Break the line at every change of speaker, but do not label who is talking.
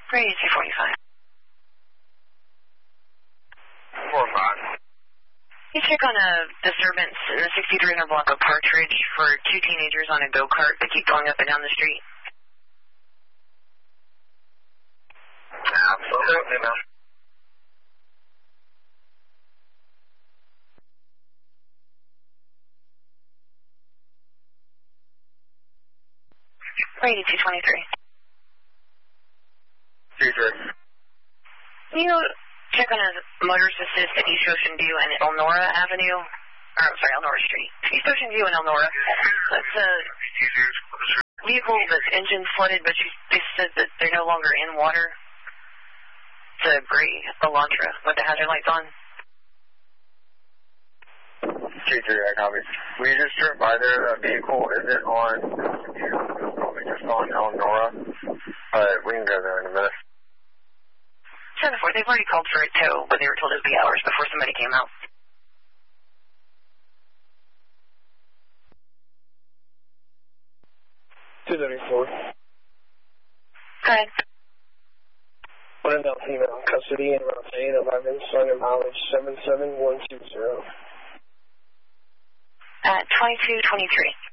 Grady 245.
4-5.
You check on a disturbance in the 6300 block of Partridge for 2 teenagers on a go-kart that keep going up and down the street.
Absolutely, ma'am.
Grady 223.
2-3.
Can you check on a motorist assist at East Ocean View and Elnora Avenue? Or, I'm sorry, Elnora Street. East Ocean View and Elnora. That's a vehicle that's engine flooded, but they said that they're no longer in water. It's a gray Elantra with the hazard lights on.
2-3, I copy. We just drove by there. That vehicle isn't on, probably just on Elnora, but we can go there in a minute.
7-4, they've already called for a tow, but they were told it would be hours before somebody came out.
$234.
Go ahead.
One adult female in custody in route 811, starting mileage 77120.
2223.